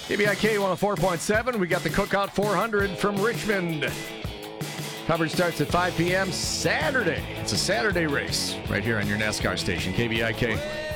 KBIK 104.7. We got the Cookout 400 from Richmond. Coverage starts at 5 p.m. Saturday. It's a Saturday race right here on your NASCAR station, KBIK